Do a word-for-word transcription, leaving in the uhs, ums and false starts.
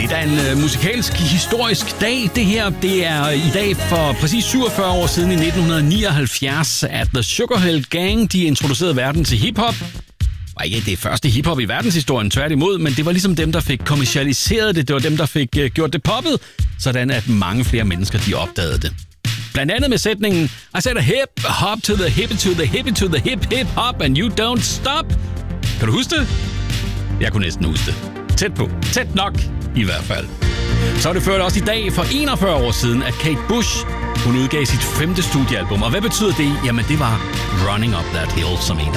Det er en uh, musikalsk, historisk dag. Det her, det er i dag for præcis syvogfyrre år siden i nitten nioghalvfjerds, at The Sugar Hill Gang, de introducerede verden til hiphop. Og ikke det første hiphop i verdenshistorien, tværtimod, men det var ligesom dem, der fik kommercialiseret det. Det var dem, der fik uh, gjort det poppet, sådan at mange flere mennesker, de opdagede det. Blandt andet med sætningen, I said a hip hop to the hippie to the hippie to the hip hip hop and you don't stop. Kan du huske det? Jeg kunne næsten huske det. Tæt på. Tæt nok, i hvert fald. Så er det ført også i dag for enogfyrre år siden, at Kate Bush, hun udgav sit femte studiealbum. Og hvad betyder det? Jamen, det var Running Up That Hill, som en